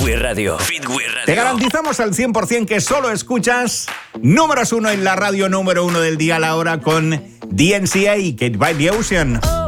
Radio. Te garantizamos al 100% que solo escuchas números 1 en la radio, número 1 del día a la hora con DNCA, Kate by the Ocean.